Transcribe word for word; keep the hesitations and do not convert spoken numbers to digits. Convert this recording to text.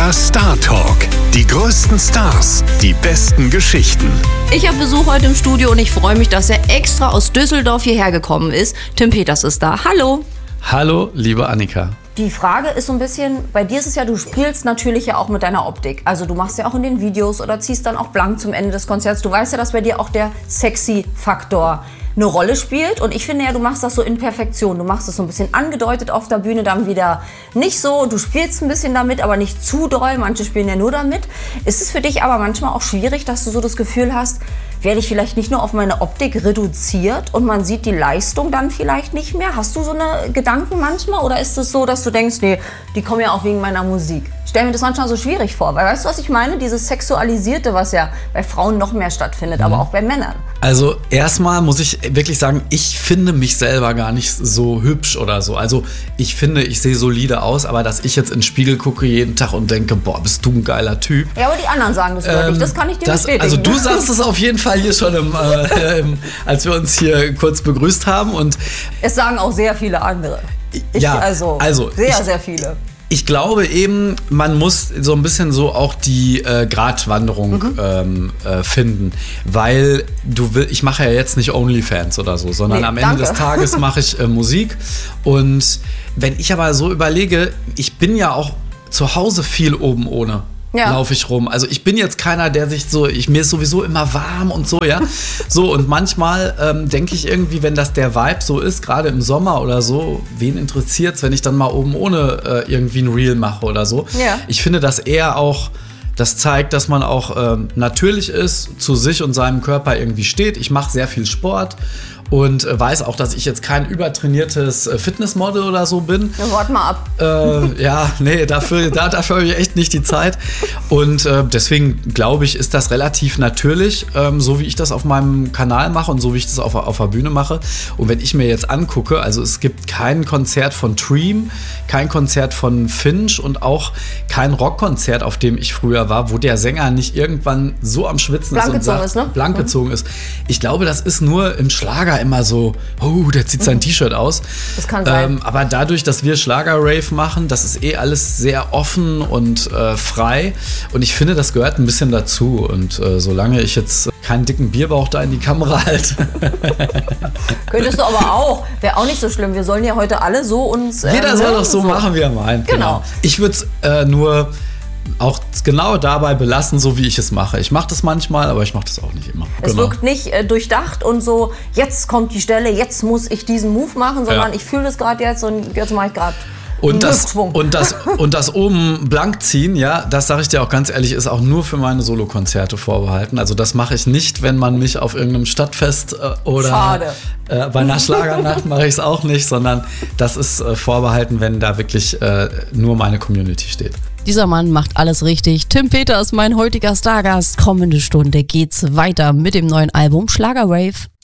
Annika Star Talk. Die größten Stars, die besten Geschichten. Ich habe Besuch heute im Studio und ich freue mich, dass er extra aus Düsseldorf hierher gekommen ist. Tim Peters ist da. Hallo. Hallo, liebe Annika. Die Frage ist so ein bisschen, bei dir ist es ja, du spielst natürlich ja auch mit deiner Optik. Also du machst ja auch in den Videos oder ziehst dann auch blank zum Ende des Konzerts. Du weißt ja, dass bei dir auch der Sexy-Faktor eine Rolle spielt. Und ich finde ja, du machst das so in Perfektion. Du machst es so ein bisschen angedeutet auf der Bühne, dann wieder nicht so. Du spielst ein bisschen damit, aber nicht zu doll. Manche spielen ja nur damit. Ist es für dich aber manchmal auch schwierig, dass du so das Gefühl hast, werde ich vielleicht nicht nur auf meine Optik reduziert und man sieht die Leistung dann vielleicht nicht mehr? Hast du so eine Gedanken manchmal oder ist es so, dass du denkst, nee, die kommen ja auch wegen meiner Musik? Ich stelle mir das manchmal so schwierig vor, weil weißt du, was ich meine? Dieses Sexualisierte, was ja bei Frauen noch mehr stattfindet, mhm. aber auch bei Männern. Also erstmal muss ich wirklich sagen, ich finde mich selber gar nicht so hübsch oder so. Also ich finde, ich sehe solide aus, aber dass ich jetzt in den Spiegel gucke jeden Tag und denke, boah, bist du ein geiler Typ. Ja, aber die anderen sagen das über ähm, dich, das kann ich dir das, bestätigen. Also du sagst es auf jeden Fall hier schon, im, äh, im, als wir uns hier kurz begrüßt haben. Und es sagen auch sehr viele andere. Ich, ja, also, also sehr, ich, sehr viele. Ich glaube eben, man muss so ein bisschen so auch die äh, Gratwanderung mhm. ähm, äh, finden, weil du will, ich mache ja jetzt nicht OnlyFans oder so, sondern nee, am Ende danke. des Tages mache ich äh, Musik. Und wenn ich aber so überlege, ich bin ja auch zu Hause viel oben ohne. Ja. Laufe ich rum. Also ich bin jetzt keiner, der sich so, ich, mir ist sowieso immer warm und so, ja. So, und manchmal ähm, denke ich irgendwie, wenn das der Vibe so ist, gerade im Sommer oder so, wen interessiert's, wenn ich dann mal oben ohne äh, irgendwie ein Reel mache oder so. Ja. Ich finde das eher auch, das zeigt, dass man auch ähm, natürlich ist, zu sich und seinem Körper irgendwie steht. Ich mache sehr viel Sport. Und äh, weiß auch, dass ich jetzt kein übertrainiertes äh, Fitnessmodel oder so bin. Ja, wart mal ab. Äh, ja, nee, dafür, da, dafür habe ich echt nicht die Zeit. Und äh, deswegen glaube ich, ist das relativ natürlich, ähm, so wie ich das auf meinem Kanal mache und so wie ich das auf, auf der Bühne mache. Und wenn ich mir jetzt angucke, also es gibt kein Konzert von Dream, kein Konzert von Finch und auch kein Rockkonzert, auf dem ich früher war, wo der Sänger nicht irgendwann so am Schwitzen blank ist und sagt, ist, ne? blank gezogen mhm. ist. Ich glaube, das ist nur im Schlager immer so, oh, der zieht sein mhm. T-Shirt aus. Das kann sein. Ähm, aber dadurch, dass wir Schlager-Rave machen, das ist eh alles sehr offen und äh, frei. Und ich finde, das gehört ein bisschen dazu. Und äh, solange ich jetzt keinen dicken Bierbauch da in die Kamera halte. Könntest du aber auch. Wäre auch nicht so schlimm. Wir sollen ja heute alle so uns... Äh, Jeder soll doch so, so machen, wie er meint. Genau. genau. Ich würde es äh, nur... auch genau dabei belassen, so wie ich es mache. Ich mache das manchmal, aber ich mache das auch nicht immer. Es genau. wirkt nicht äh, durchdacht und so, jetzt kommt die Stelle, jetzt muss ich diesen Move machen, sondern ja. ich fühle das gerade jetzt und jetzt mache ich gerade und das, und, das, und das oben blank ziehen, ja, das sage ich dir auch ganz ehrlich, ist auch nur für meine Solokonzerte vorbehalten. Also das mache ich nicht, wenn man mich auf irgendeinem Stadtfest äh, oder äh, bei einer Schlagernacht mache ich es auch nicht, sondern das ist äh, vorbehalten, wenn da wirklich äh, nur meine Community steht. Dieser Mann macht alles richtig. Tim Peters, mein heutiger Stargast. Kommende Stunde geht's weiter mit dem neuen Album Schlager Rave.